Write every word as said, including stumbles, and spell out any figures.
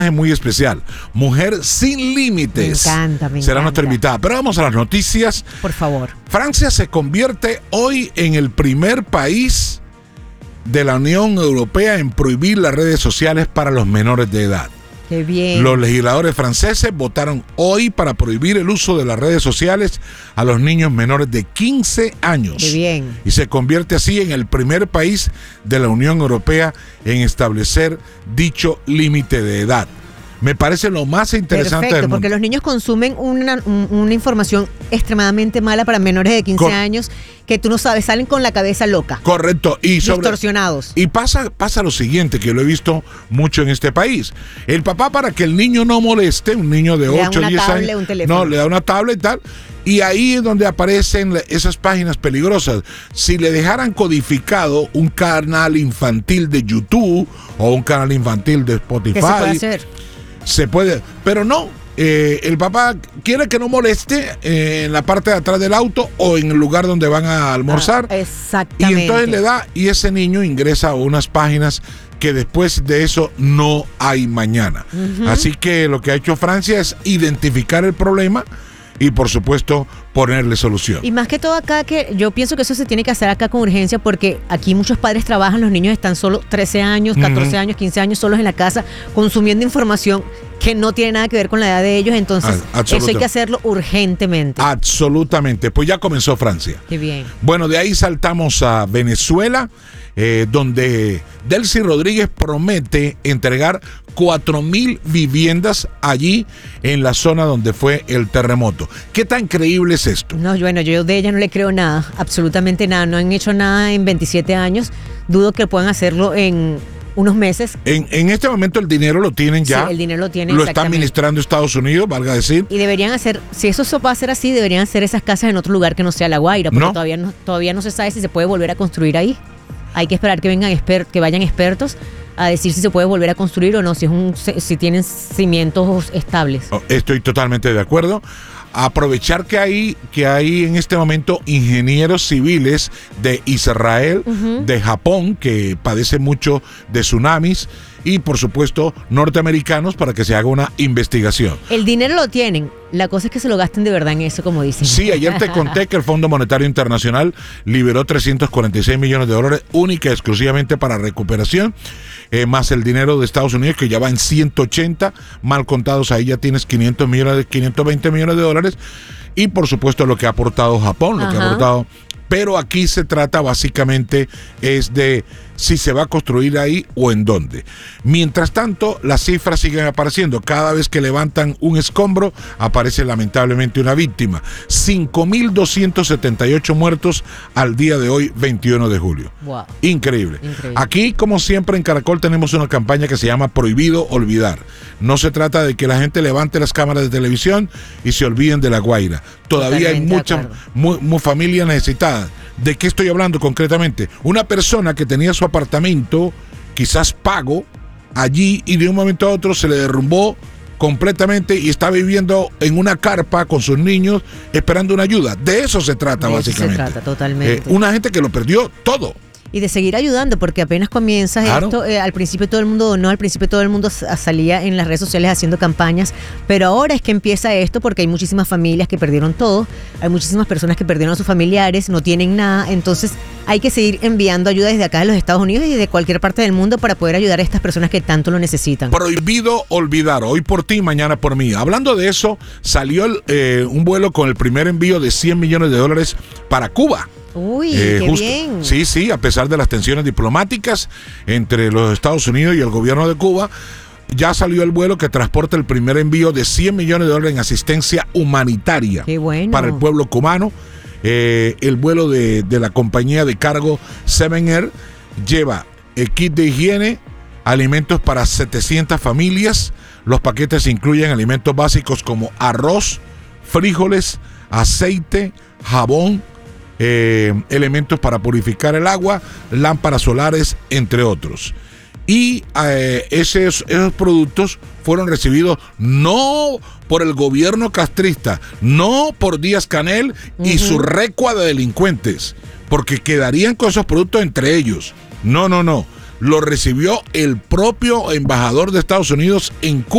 muy especial. Mujer sin límites. Me encanta, me Será encanta. nuestra invitada. Pero vamos a las noticias. Por favor. Francia se convierte hoy en el primer país de la Unión Europea en prohibir las redes sociales para los menores de edad. Qué bien. Los legisladores franceses votaron hoy para prohibir el uso de las redes sociales a los niños menores de quince años. Qué bien. Y se convierte así en el primer país de la Unión Europea en establecer dicho límite de edad. Me parece lo más interesante Perfecto, del mundo. porque los niños consumen una, un- una información extremadamente mala para menores de quince Cor- años que tú no sabes, salen con la cabeza loca, Correcto. Y sobre, distorsionados. Y pasa, pasa lo siguiente, que lo he visto mucho en este país. El papá, para que el niño no moleste, un niño de Le da ocho, una diez tablet, años, un teléfono. no, le da una tablet y tal, y ahí es donde aparecen la- esas páginas peligrosas. Si le dejaran codificado un canal infantil de YouTube o un canal infantil de Spotify, ¿Qué se puede hacer? se puede, pero no. Eh, el papá quiere que no moleste eh, en la parte de atrás del auto o en el lugar donde van a almorzar. Ah, exactamente. Y entonces le da, y ese niño ingresa a unas páginas que después de eso no hay mañana. Ujú. Así que lo que ha hecho Francia es identificar el problema y, por supuesto, ponerle solución. Y más que todo acá, que yo pienso que eso se tiene que hacer acá con urgencia, porque aquí muchos padres trabajan, los niños están solo trece años, catorce Ujú. años, quince años solos en la casa, consumiendo información que no tiene nada que ver con la edad de ellos, entonces Ah, eso hay absoluto. que hacerlo urgentemente. Absolutamente. Pues ya comenzó Francia. Qué bien. Bueno, de ahí saltamos a Venezuela, eh, donde Delcy Rodríguez promete entregar cuatro mil viviendas allí en la zona donde fue el terremoto. ¿Qué tan creíble es esto? No, bueno, yo de ella no le creo nada, absolutamente nada. No han hecho nada en veintisiete años. Dudo que puedan hacerlo en unos meses. En, en este momento el dinero lo tienen ya. Sí, el dinero lo tienen, Lo está exactamente. administrando Estados Unidos, valga decir. Y deberían hacer, si eso so- va a ser así, deberían hacer esas casas en otro lugar que no sea La Guaira, porque No. todavía no todavía no se sabe si se puede volver a construir ahí. Hay que esperar que vengan exper- que vayan expertos a decir si se puede volver a construir o no, si es un si tienen cimientos estables. Oh, Estoy totalmente de acuerdo. Aprovechar que hay, que hay en este momento ingenieros civiles de Israel, Ujú. de Japón, que padece mucho de tsunamis, y por supuesto norteamericanos, para que se haga una investigación. El dinero lo tienen, la cosa es que se lo gasten de verdad en eso, como dicen. Sí, ayer te conté que el Fondo Monetario Internacional liberó trescientos cuarenta y seis millones de dólares única y exclusivamente para recuperación, eh, más el dinero de Estados Unidos que ya va en ciento ochenta, mal contados ahí ya tienes quinientos millones, quinientos veinte millones de dólares, y por supuesto lo que ha aportado Japón, lo que ha Ajá. aportado. Pero aquí se trata básicamente es de si se va a construir ahí o en dónde. Mientras tanto, las cifras siguen apareciendo. Cada vez que levantan un escombro, aparece lamentablemente una víctima. cinco mil doscientos setenta y ocho muertos al día de hoy, veintiuno de julio. Wow. Increíble. Increíble. Aquí, como siempre, en Caracol tenemos una campaña que se llama Prohibido Olvidar. No se trata de que la gente levante las cámaras de televisión y se olviden de La Guaira. Todavía hay Totalmente de muchas acuerdo. mu- mu- familias necesitadas. ¿De qué estoy hablando concretamente? Una persona que tenía su apartamento, quizás pago, allí, y de un momento a otro se le derrumbó completamente y está viviendo en una carpa con sus niños esperando una ayuda. De eso se trata, De eso se básicamente. trata, totalmente. Eh, una gente que lo perdió todo. Y de seguir ayudando, porque apenas comienza Claro. esto, eh, al principio todo el mundo donó, al principio todo el mundo sa- salía en las redes sociales haciendo campañas, pero ahora es que empieza esto porque hay muchísimas familias que perdieron todo, hay muchísimas personas que perdieron a sus familiares, no tienen nada, entonces hay que seguir enviando ayuda desde acá de los Estados Unidos y de cualquier parte del mundo para poder ayudar a estas personas que tanto lo necesitan. Prohibido olvidar, hoy por ti, mañana por mí. Hablando de eso, salió el, eh, un vuelo con el primer envío de cien millones de dólares para Cuba. Uy, Eh, qué justo- bien. Sí, sí, a pesar de las tensiones diplomáticas entre los Estados Unidos y el gobierno de Cuba, ya salió el vuelo que transporta el primer envío de cien millones de dólares en asistencia humanitaria Qué bueno. para el pueblo cubano. Eh, el vuelo de, de la compañía de cargo Seven Air lleva el kit de higiene, alimentos para setecientas familias. Los paquetes incluyen alimentos básicos como arroz, frijoles, aceite, jabón, eh, elementos para purificar el agua, lámparas solares, entre otros. Y eh, esos, esos productos fueron recibidos no por el gobierno castrista, no por Díaz Canel y Ujú. su recua de delincuentes, porque quedarían con esos productos entre ellos. No, no, no. lo recibió el propio embajador de Estados Unidos en Cuba.